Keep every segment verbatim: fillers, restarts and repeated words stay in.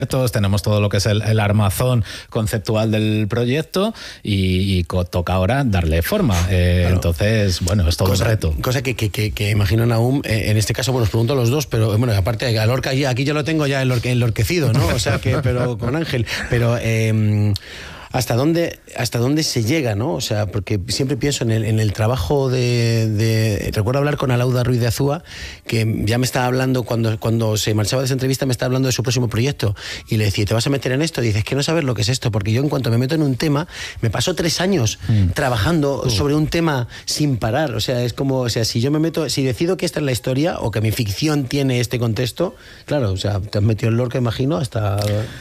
Todos tenemos todo lo que es el, el armazón conceptual del proyecto y, y toca ahora darle forma. Eh, claro. Entonces, bueno, es todo cosa, un reto. Cosa que, que, que, que imagino, Nahum, eh, en este caso, bueno, os pregunto a los dos, pero bueno, aparte, a Lorca, aquí yo lo tengo ya enlorquecido, ¿no? O sea, que, pero con Ángel, pero... Eh, ¿Hasta dónde, hasta dónde se llega, ¿no? O sea, porque siempre pienso en el, en el trabajo de, de... Recuerdo hablar con Alauda Ruiz de Azúa, que ya me estaba hablando, cuando, cuando se marchaba de esa entrevista, me estaba hablando de su próximo proyecto. Y le decía, ¿te vas a meter en esto? Y dices, que no sabes lo que es esto, porque yo en cuanto me meto en un tema, me paso tres años mm. trabajando uh. sobre un tema sin parar. O sea, es como, o sea, si yo me meto, si decido que esta es la historia o que mi ficción tiene este contexto, claro, o sea, te has metido en Lorca, imagino, hasta...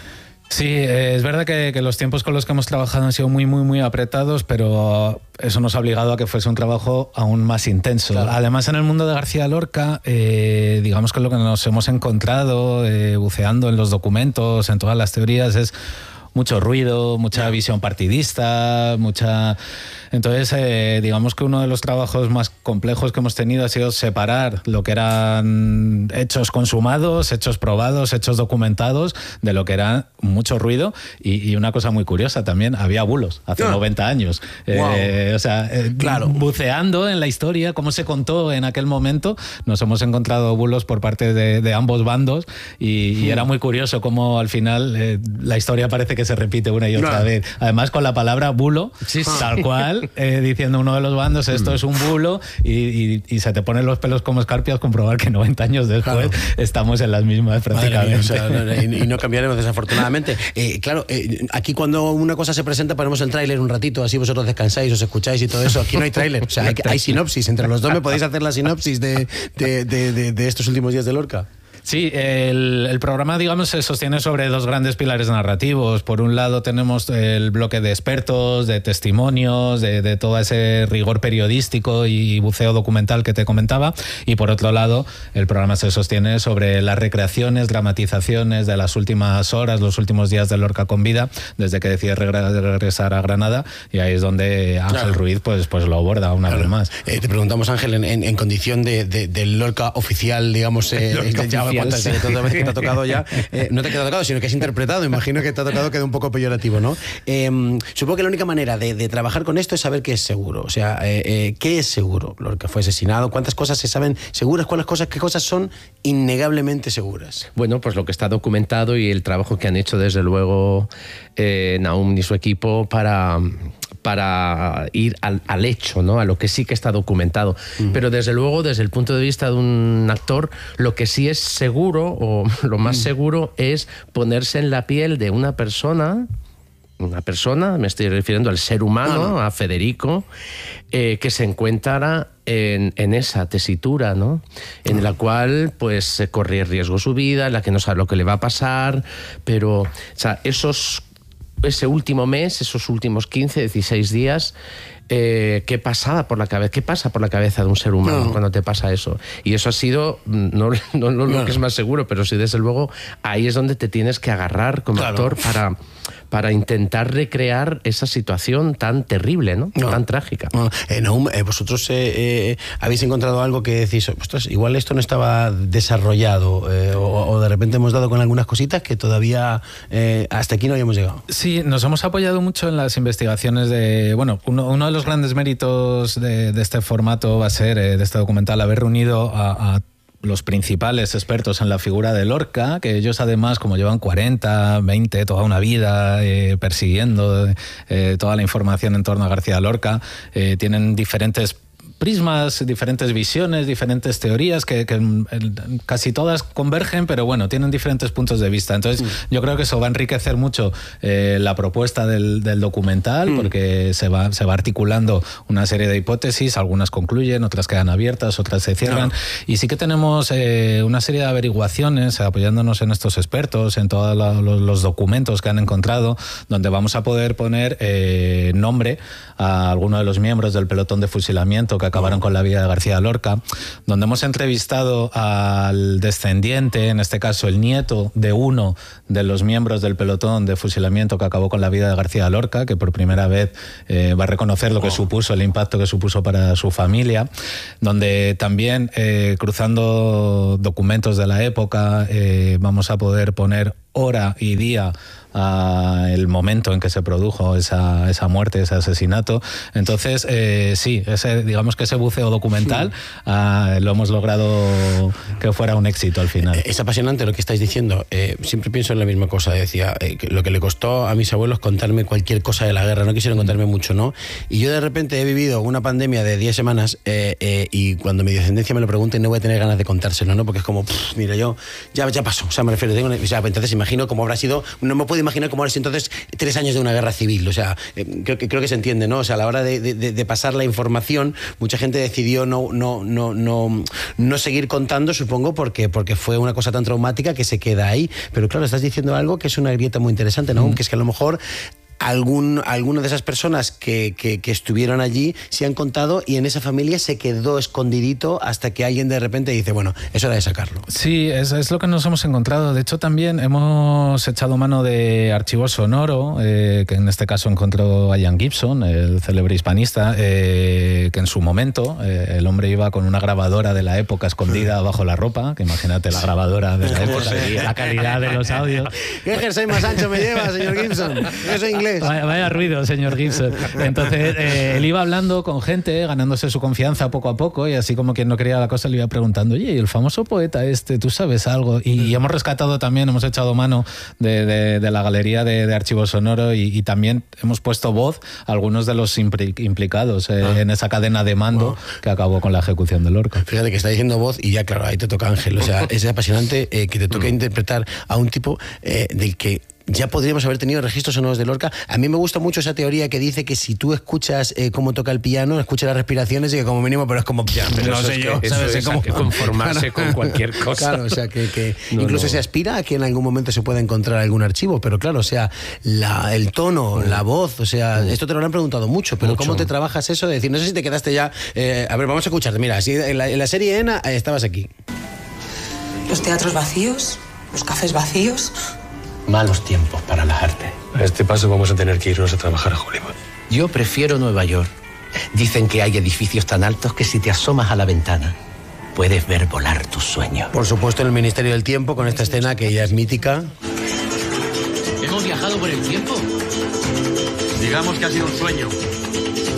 Sí, eh, es verdad que, que los tiempos con los que hemos trabajado han sido muy, muy, muy apretados, pero eso nos ha obligado a que fuese un trabajo aún más intenso. Claro. Además, en el mundo de García Lorca, eh, digamos que lo que nos hemos encontrado eh, buceando en los documentos, en todas las teorías, es mucho ruido, mucha visión partidista, mucha... Entonces, eh, digamos que uno de los trabajos más complejos que hemos tenido ha sido separar lo que eran hechos consumados, hechos probados, hechos documentados, de lo que era mucho ruido. Y, y una cosa muy curiosa también, había bulos hace ah. noventa años. Wow. Eh, o sea, eh, claro. buceando en la historia, cómo se contó en aquel momento, nos hemos encontrado bulos por parte de, de ambos bandos y, sí. y era muy curioso cómo al final eh, la historia parece que se repite una y otra no. vez. Además, con la palabra bulo, sí, sí. tal cual, eh, diciendo uno de los bandos, esto mm. es un bulo, y, y, y se te ponen los pelos como escarpias comprobar que noventa años después claro. estamos en las mismas prácticamente. Mía, o sea, no, y, y no cambiaremos desafortunadamente. Eh, claro, eh, aquí cuando una cosa se presenta ponemos el tráiler un ratito, así vosotros descansáis, os escucháis y todo eso. Aquí no hay tráiler, o sea, hay, hay sinopsis. Entre los dos me podéis hacer la sinopsis de, de, de, de, de estos últimos días de Lorca. Sí, el, el programa, digamos, se sostiene sobre dos grandes pilares narrativos. Por un lado tenemos el bloque de expertos, de testimonios, de, de todo ese rigor periodístico y buceo documental que te comentaba. Y por otro lado, el programa se sostiene sobre las recreaciones, dramatizaciones de las últimas horas, los últimos días de Lorca con vida, desde que decide regresar a Granada. Y ahí es donde Ángel claro. Ruiz pues, pues lo aborda una claro. vez más. Eh, te preguntamos, Ángel, en, en, en condición de, de, de Lorca oficial, digamos, eh, Lorca ya ¿cuántas sí. veces que te ha tocado ya? Eh, no te ha tocado, sino que has interpretado. Imagino que te ha tocado, queda un poco peyorativo, ¿no? Eh, supongo que la única manera de, de trabajar con esto es saber qué es seguro. O sea, eh, eh, ¿qué es seguro? Lorca fue asesinado. ¿Cuántas cosas se saben seguras? ¿Cuáles cosas, qué cosas son innegablemente seguras? Bueno, pues lo que está documentado y el trabajo que han hecho, desde luego, eh, Nahum y su equipo para... para ir al, al hecho, ¿no? A lo que sí que está documentado. Uh-huh. Pero desde luego, desde el punto de vista de un actor, lo que sí es seguro, o lo más uh-huh. seguro, es ponerse en la piel de una persona, una persona, me estoy refiriendo al ser humano, uh-huh. a Federico, eh, que se encuentra en, en esa tesitura, ¿no? En uh-huh. la cual, pues, se corre riesgo su vida, en la que no sabe lo que le va a pasar, pero, o sea, esos ese último mes, esos últimos quince, dieciséis días, eh, ¿qué pasaba por la cabeza? ¿Qué pasa por la cabeza de un ser humano no. cuando te pasa eso? Y eso ha sido, no, no, no, no lo que es más seguro, pero sí, desde luego, ahí es donde te tienes que agarrar como claro. actor para, para intentar recrear esa situación tan terrible, ¿no? no. Tan trágica. No. Eh, Nahum, eh, vosotros eh, eh, habéis encontrado algo que decís, ostras, igual esto no estaba desarrollado, eh, o, o de repente hemos dado con algunas cositas que todavía eh, hasta aquí no habíamos llegado. Sí, nos hemos apoyado mucho en las investigaciones de, bueno, uno, uno de los grandes méritos de, de este formato va a ser, eh, de este documental, haber reunido a, a los principales expertos en la figura de Lorca, que ellos además, como llevan cuarenta, veinte, toda una vida eh, persiguiendo eh, toda la información en torno a García Lorca, eh, tienen diferentes prismas, diferentes visiones, diferentes teorías que, que casi todas convergen, pero bueno, tienen diferentes puntos de vista. Entonces, mm. yo creo que eso va a enriquecer mucho eh, la propuesta del, del documental, mm. porque se va, se va articulando una serie de hipótesis, algunas concluyen, otras quedan abiertas, otras se cierran. No. Y sí que tenemos eh, una serie de averiguaciones, apoyándonos en estos expertos, en todos los, los documentos que han encontrado, donde vamos a poder poner eh, nombre a alguno de los miembros del pelotón de fusilamiento que acabaron con la vida de García Lorca, donde hemos entrevistado al descendiente, en este caso el nieto de uno de los miembros del pelotón de fusilamiento que acabó con la vida de García Lorca, que por primera vez eh, va a reconocer lo que oh. supuso, el impacto que supuso para su familia, donde también, eh, cruzando documentos de la época, eh, vamos a poder poner hora y día a el momento en que se produjo esa, esa muerte, ese asesinato. Entonces, eh, sí, ese, digamos que ese buceo documental ah, lo hemos logrado que fuera un éxito al final. Es apasionante lo que estáis diciendo. Eh, siempre pienso en la misma cosa. Decía, eh, que lo que le costó a mis abuelos contarme cualquier cosa de la guerra. No quisieron contarme mucho, ¿no? Y yo de repente he vivido una pandemia de diez semanas eh, eh, y cuando mi descendencia me lo pregunte no voy a tener ganas de contárselo, ¿no? Porque es como, pff, mira, yo ya, ya pasó. O sea, me refiero, tengo una, o sea, entonces imagino cómo habrá sido, no me puedo imaginar cómo habrá sido entonces tres años de una guerra civil. O sea, eh, creo, que, creo que se entiende, ¿no? O sea, a la hora de, de, de pasar la información, mucha gente decidió no, no, no, no, no seguir contando, supongo, porque, porque fue una cosa tan traumática que se queda ahí. Pero claro, estás diciendo algo que es una grieta muy interesante, ¿no? Mm. Que es que a lo mejor algún, alguna de esas personas que, que, que estuvieron allí se han contado y en esa familia se quedó escondidito hasta que alguien de repente dice, bueno, es hora de sacarlo. Sí, es, es lo que nos hemos encontrado. De hecho, también hemos echado mano de archivo sonoro, eh, que en este caso encontró a Ian Gibson, el célebre hispanista, eh, que en su momento eh, el hombre iba con una grabadora de la época escondida bajo la ropa, que imagínate la grabadora de la época, la calidad de los audios. ¿Qué jersey más ancho me lleva, señor Gibson? Yo soy inglés. Vaya, vaya ruido, señor Gibson. Entonces, eh, él iba hablando con gente, ganándose su confianza poco a poco, y así como quien no quería la cosa, le iba preguntando, oye, ¿y el famoso poeta este, tú sabes algo? Y, y hemos rescatado también, hemos echado mano de, de, de la galería de, de archivo sonoro y, y también hemos puesto voz a algunos de los implicados eh, ah. en esa cadena de mando wow. que acabó con la ejecución de Lorca. Fíjate que está diciendo voz y ya, claro, ahí te toca Ángel. O sea, es apasionante eh, que te toque mm. interpretar a un tipo eh, del que ya podríamos haber tenido registros sonoros de Lorca. A mí me gusta mucho esa teoría que dice que si tú escuchas eh, cómo toca el piano, escuchas las respiraciones y que como mínimo, pero es como, ya, pero no sé yo, que, ¿sabes? Es como que conformarse con cualquier cosa. Claro, o sea, que, que no, incluso no. se aspira a que en algún momento se pueda encontrar algún archivo, pero claro, o sea, la, el tono, mm. la voz, o sea, mm. esto te lo han preguntado mucho, pero mucho. ¿Cómo te trabajas eso de decir, no sé si te quedaste ya, eh, a ver, vamos a escucharte, mira, si en la, en la serie ENA eh, estabas aquí. Los teatros vacíos, los cafés vacíos. Malos tiempos para las artes. A este paso vamos a tener que irnos a trabajar a Hollywood. Yo prefiero Nueva York. Dicen que hay edificios tan altos que si te asomas a la ventana puedes ver volar tus sueños. Por supuesto, en el Ministerio del Tiempo, con esta escena que ya es mítica. ¿Hemos viajado por el tiempo? Digamos que ha sido un sueño.